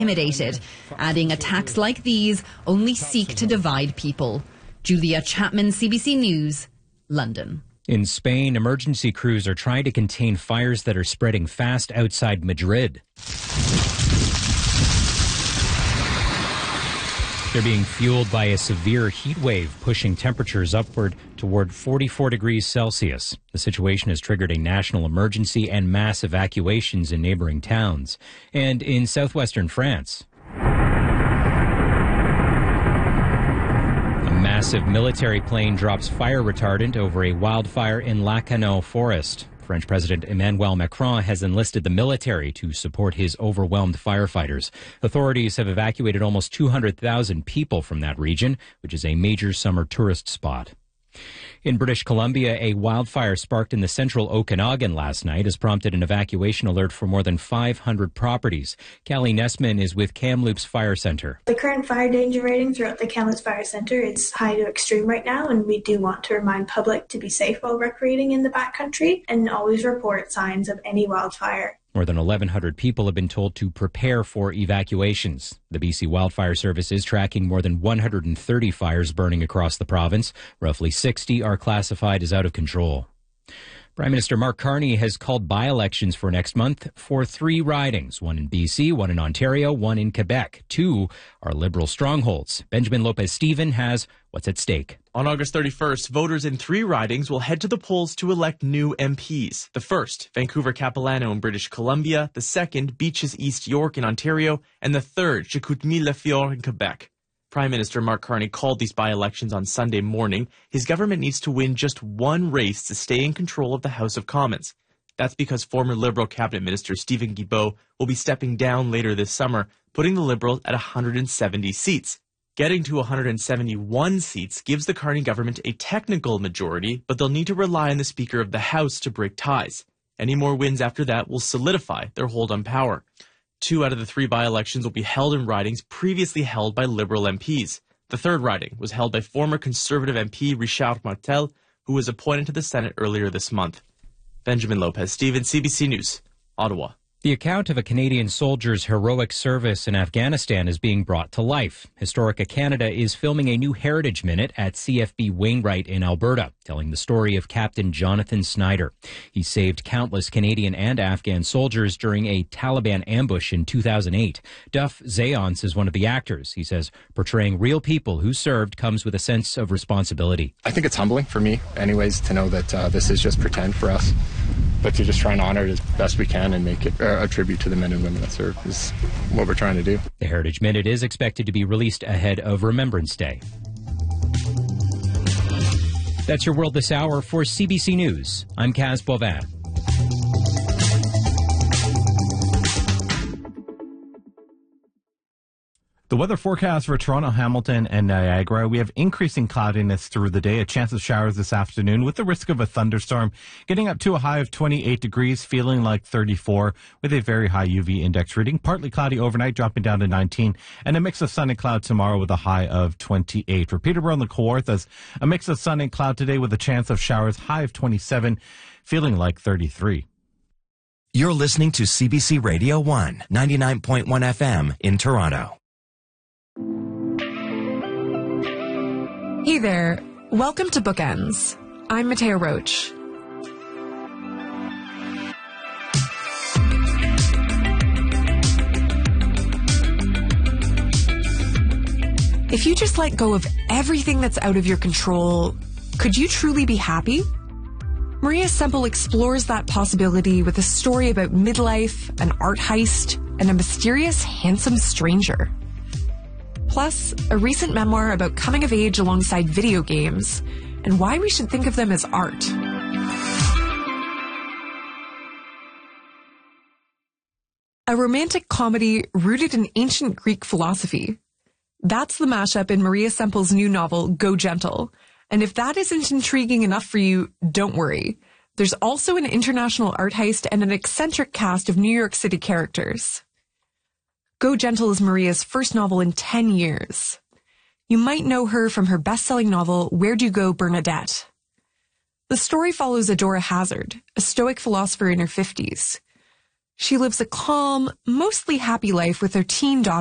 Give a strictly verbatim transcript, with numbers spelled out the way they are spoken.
intimidated, adding attacks like these only seek to divide people. Julia Chapman, C B C News, London. In Spain, emergency crews are trying to contain fires that are spreading fast outside Madrid. They're being fueled by a severe heat wave, pushing temperatures upward toward forty-four degrees Celsius. The situation has triggered a national emergency and mass evacuations in neighboring towns. And in southwestern France, a massive military plane drops fire retardant over a wildfire in Lacanau forest. French President Emmanuel Macron has enlisted the military to support his overwhelmed firefighters. Authorities have evacuated almost two hundred thousand people from that region, which is a major summer tourist spot. In British Columbia, a wildfire sparked in the central Okanagan last night has prompted an evacuation alert for more than five hundred properties. Callie Nessman is with Kamloops Fire Center. The current fire danger rating throughout the Kamloops Fire Center is high to extreme right now, and we do want to remind public to be safe while recreating in the backcountry and always report signs of any wildfire. More than eleven hundred people have been told to prepare for evacuations. The B C Wildfire Service is tracking more than one hundred thirty fires burning across the province. Roughly sixty are classified as out of control. Prime Minister Mark Carney has called by-elections for next month for three ridings, one in B C, one in Ontario, one in Quebec. Two are Liberal strongholds. Benjamin Lopez-Steven has what's at stake. On August thirty-first, voters in three ridings will head to the polls to elect new M Ps. The first, Vancouver-Capilano in British Columbia. The second, Beaches East York in Ontario. And the third, Chicoutimi-Lafitte in Quebec. Prime Minister Mark Carney called these by-elections on Sunday morning. His government needs to win just one race to stay in control of the House of Commons. That's because former Liberal Cabinet Minister Stephen Guilbeault will be stepping down later this summer, putting the Liberals at one hundred seventy seats. Getting to one hundred seventy-one seats gives the Carney government a technical majority, but they'll need to rely on the Speaker of the House to break ties. Any more wins after that will solidify their hold on power. Two out of the three by-elections will be held in ridings previously held by Liberal M Ps. The third riding was held by former Conservative M P Richard Martel, who was appointed to the Senate earlier this month. Benjamin Lopez-Steven, C B C News, Ottawa. The account of a Canadian soldier's heroic service in Afghanistan is being brought to life. Historica Canada is filming a new Heritage Minute at C F B Wainwright in Alberta, telling the story of Captain Jonathan Snyder. He saved countless Canadian and Afghan soldiers during a Taliban ambush in two thousand eight. Duff Zayance is one of the actors. He says portraying real people who served comes with a sense of responsibility. I think it's humbling for me, anyways, to know that uh, this is just pretend for us. But to just try and honor it as best we can and make it uh, a tribute to the men and women that serve is what we're trying to do. The Heritage Minute is expected to be released ahead of Remembrance Day. That's your World This Hour. For C B C News, I'm Kaz Boivin. The weather forecast for Toronto, Hamilton, and Niagara. We have increasing cloudiness through the day, a chance of showers this afternoon with the risk of a thunderstorm, getting up to a high of twenty-eight degrees, feeling like thirty-four with a very high U V index reading. Partly cloudy overnight, dropping down to nineteen, and a mix of sun and cloud tomorrow with a high of twenty-eight. For Peterborough and the Kawarthas, a mix of sun and cloud today with a chance of showers, high of twenty-seven, feeling like thirty-three. You're listening to C B C Radio one, ninety-nine point one F M in Toronto. Hey there. Welcome to Bookends. I'm Mateo Roach. If you just let go of everything that's out of your control, could you truly be happy? Maria Semple explores that possibility with a story about midlife, an art heist, and a mysterious, handsome stranger. Plus, a recent memoir about coming of age alongside video games and why we should think of them as art. A romantic comedy rooted in ancient Greek philosophy. That's the mashup in Maria Semple's new novel, Go Gentle. And if that isn't intriguing enough for you, don't worry. There's also an international art heist and an eccentric cast of New York City characters. Go Gentle is Maria's first novel in ten years. You might know her from her best-selling novel, Where'd You Go, Bernadette? The story follows Adora Hazard, a stoic philosopher in her fifties. She lives a calm, mostly happy life with her teen daughter